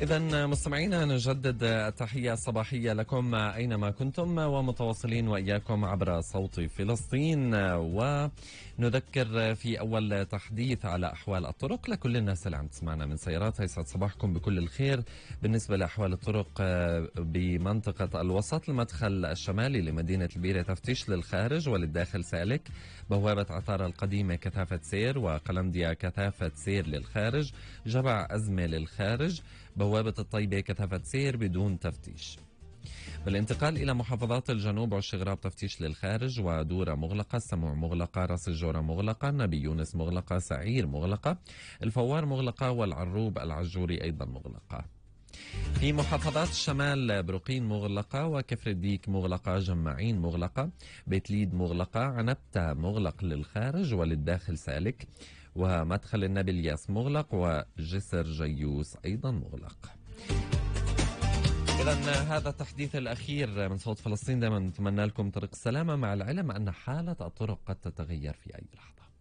إذا مستمعينا نجدد التحية الصباحية لكم أينما كنتم، ومتواصلين وإياكم عبر صوت فلسطين، ونذكر في أول تحديث على أحوال الطرق لكل الناس اللي عم تسمعنا من سيارات. يسعد صباحكم بكل الخير. بالنسبة لأحوال الطرق بمنطقة الوسط، المدخل الشمالي لمدينة البيرة تفتيش للخارج وللداخل سالك، بوابة عطارة القديمة كثافة سير، وقلمديا كثافة سير للخارج، جبع أزمة للخارج، بوابة الطيبة كثافة سير بدون تفتيش. بالانتقال إلى محافظات الجنوب، والشغراب تفتيش للخارج، ودورة مغلقة، السموع مغلقة، راس الجورة مغلقة، نبي يونس مغلقة، سعير مغلقة، الفوار مغلقة، والعروب العجوري أيضا مغلقة. في محافظات الشمال، بروقين مغلقة، وكفر الديك مغلقة، جماعين مغلقة، بيت ليد مغلقة، عنبتة مغلق للخارج وللداخل سالك، ومدخل النبي الياس مغلق، وجسر جيوس أيضا مغلق. إذا هذا التحديث الأخير من صوت فلسطين. دائما نتمنى لكم طريق السلامة، مع العلم أن حالة الطرق قد تتغير في أي لحظة.